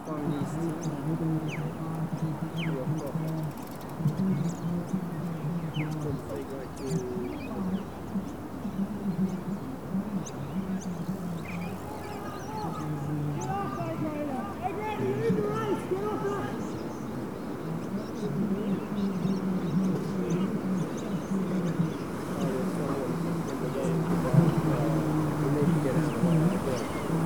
from this team, your profile. Don't forget to